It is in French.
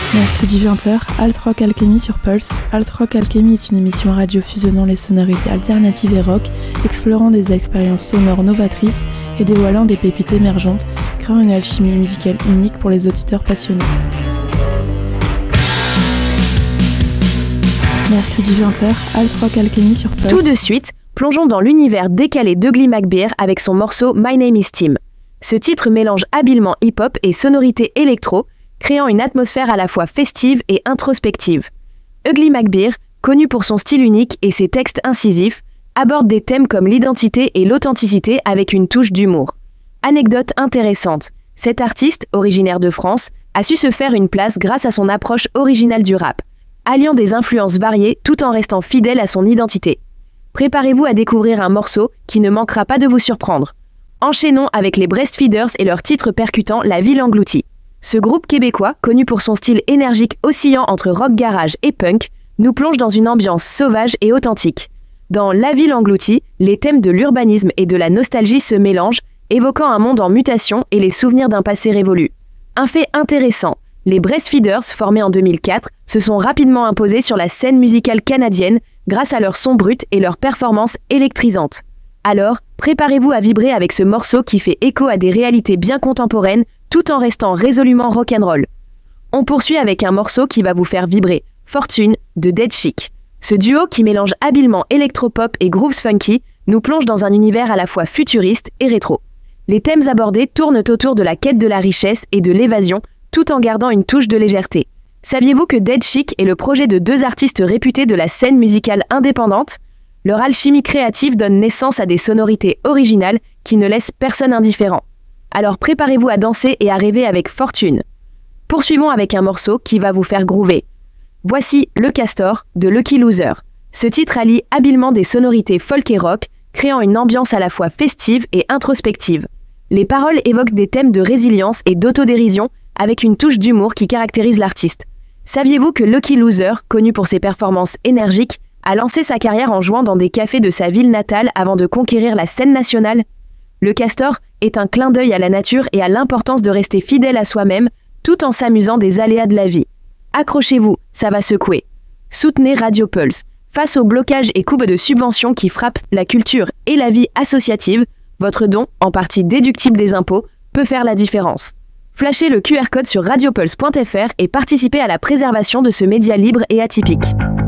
Mercredi 20h, Alt Rock Alchemy sur Pulse. Alt Rock Alchemy est une émission radio fusionnant les sonorités alternatives et rock, explorant des expériences sonores novatrices et dévoilant des pépites émergentes, créant une alchimie musicale unique pour les auditeurs passionnés. Mercredi 20h, Alt Rock Alchemy sur Pulse. Tout de suite, plongeons dans l'univers décalé d'Ugly McBear avec son morceau My Name is Tim. Ce titre mélange habilement hip-hop et sonorités électro, créant une atmosphère à la fois festive et introspective. Ugly McBear, connu pour son style unique et ses textes incisifs, aborde des thèmes comme l'identité et l'authenticité avec une touche d'humour. Anecdote intéressante, cet artiste, originaire de France, a su se faire une place grâce à son approche originale du rap, alliant des influences variées tout en restant fidèle à son identité. Préparez-vous à découvrir un morceau qui ne manquera pas de vous surprendre. Enchaînons avec les Breastfeeders et leur titre percutant La Ville Engloutie. Ce groupe québécois, connu pour son style énergique oscillant entre rock garage et punk, nous plonge dans une ambiance sauvage et authentique. Dans La Ville Engloutie, les thèmes de l'urbanisme et de la nostalgie se mélangent, évoquant un monde en mutation et les souvenirs d'un passé révolu. Un fait intéressant, les Breastfeeders, formés en 2004, se sont rapidement imposés sur la scène musicale canadienne grâce à leur son brut et leur performance électrisante. Alors, préparez-vous à vibrer avec ce morceau qui fait écho à des réalités bien contemporaines tout en restant résolument rock'n'roll. On poursuit avec un morceau qui va vous faire vibrer, Fortune de Dead Chic. Ce duo qui mélange habilement électropop et grooves funky nous plonge dans un univers à la fois futuriste et rétro. Les thèmes abordés tournent autour de la quête de la richesse et de l'évasion tout en gardant une touche de légèreté. Saviez-vous que Dead Chic est le projet de deux artistes réputés de la scène musicale indépendante ? Leur alchimie créative donne naissance à des sonorités originales qui ne laissent personne indifférent. Alors préparez-vous à danser et à rêver avec Fortune. Poursuivons avec un morceau qui va vous faire groover. Voici Le Castor de Lucky Loser. Ce titre allie habilement des sonorités folk et rock, créant une ambiance à la fois festive et introspective. Les paroles évoquent des thèmes de résilience et d'autodérision avec une touche d'humour qui caractérise l'artiste. Saviez-vous que Lucky Loser, connu pour ses performances énergiques, a lancé sa carrière en jouant dans des cafés de sa ville natale avant de conquérir la scène nationale ? Le Castor est un clin d'œil à la nature et à l'importance de rester fidèle à soi-même tout en s'amusant des aléas de la vie. Accrochez-vous, ça va secouer. Soutenez Radio Pulse. Face aux blocages et coupes de subventions qui frappent la culture et la vie associative, votre don, en partie déductible des impôts, peut faire la différence. Flashez le QR code sur radiopulse.fr et participez à la préservation de ce média libre et atypique.